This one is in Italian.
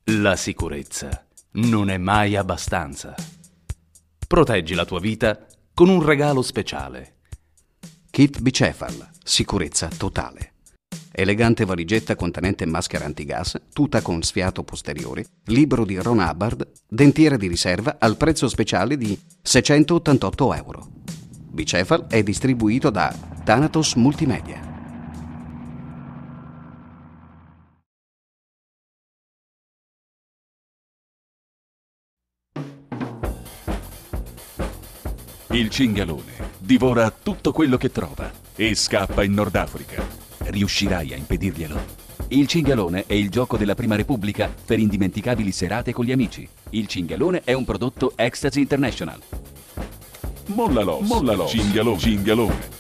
La sicurezza non è mai abbastanza. Proteggi la tua vita con un regalo speciale. Kit Bicefal, sicurezza totale. Elegante valigetta contenente maschera antigas, tuta con sfiato posteriore, libro di Ron Hubbard, dentiera di riserva al prezzo speciale di €688. Bicefal è distribuito da Thanatos Multimedia. Il cinghialone divora tutto quello che trova e scappa in Nord Africa. Riuscirai a impedirglielo? Il cinghialone è il gioco della Prima Repubblica per indimenticabili serate con gli amici. Il cinghialone è un prodotto Ecstasy International. Molla l'os, cinghialone.